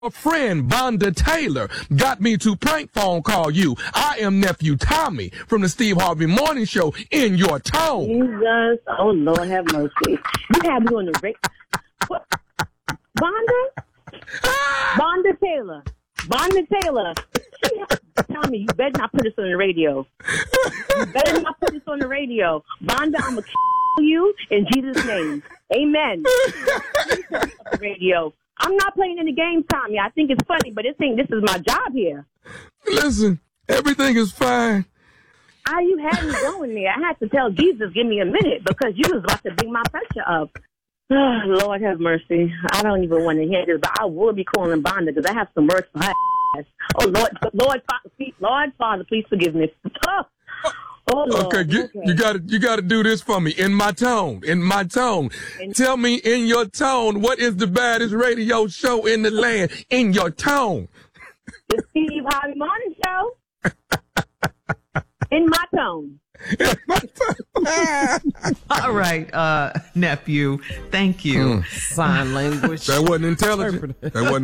A friend, Bonda Taylor, got me to prank phone call you. I am nephew Tommy from the Steve Harvey Morning Show in your town. Jesus, oh Lord have mercy. You have me on the radio. What? Bonda Taylor. Tommy, you better not put this on the radio. You better not put this on the radio. Bonda, I'm going to kill you in Jesus' name. Amen. The radio. I'm not playing any games, Tommy. I think it's funny, but this is my job here. Listen, everything is fine. You had me going there. I had to tell Jesus, give me a minute, because you was about to bring my pressure up. Oh, Lord have mercy. I don't even want to hear this, but I will be calling Bonda because I have some words for her ass. Oh, Lord, Father, please forgive me. Oh, Lord. Okay, you got to do this for me in my tone. Tell me in your tone, what is the baddest radio show in the land in your tone? The Steve Harvey Morning Show. In my tone. All right, nephew. Thank you. Sign language. That wasn't intelligent.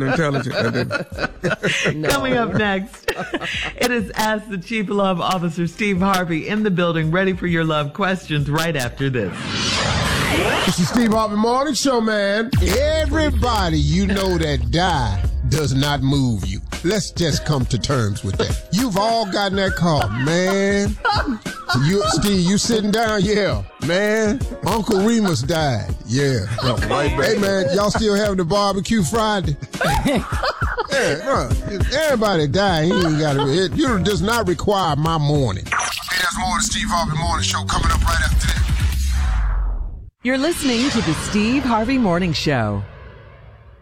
No. Coming up next, it is Ask the Chief Love Officer Steve Harvey in the building, ready for your love questions right after this. It's the Steve Harvey Morning Show, man. Everybody you know that die does not move you. Let's just come to terms with that. You've all gotten that call, man. Steve, you sitting down? Yeah, man. Uncle Remus died. Yeah. Hey, man, y'all still having the barbecue Friday? Yeah, everybody died. He ain't got it. You does not require my morning. Hey, there's more of the Steve Harvey Morning Show coming up right after this. You're listening to the Steve Harvey Morning Show.